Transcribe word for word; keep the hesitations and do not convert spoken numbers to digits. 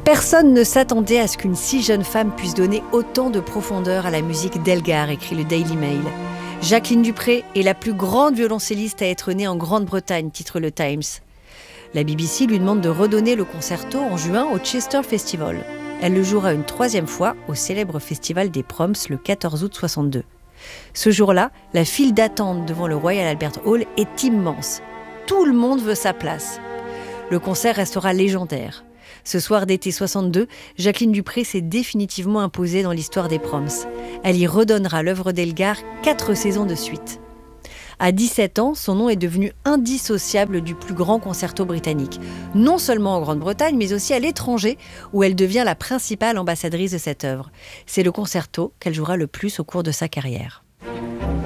Personne ne s'attendait à ce qu'une si jeune femme puisse donner autant de profondeur à la musique d'Elgar, écrit le Daily Mail. Jacqueline Dupré est la plus grande violoncelliste à être née en Grande-Bretagne, titre le Times. La B B C lui demande de redonner le concerto en juin au Chester Festival. Elle le jouera une troisième fois au célèbre festival des Proms le quatorze août soixante-deux. Ce jour-là, la file d'attente devant le Royal Albert Hall est immense. Tout le monde veut sa place. Le concert restera légendaire. Ce soir d'été soixante-deux, Jacqueline Dupré s'est définitivement imposée dans l'histoire des Proms. Elle y redonnera l'œuvre d'Elgar quatre saisons de suite. À dix-sept ans, son nom est devenu indissociable du plus grand concerto britannique, non seulement en Grande-Bretagne, mais aussi à l'étranger, où elle devient la principale ambassadrice de cette œuvre. C'est le concerto qu'elle jouera le plus au cours de sa carrière.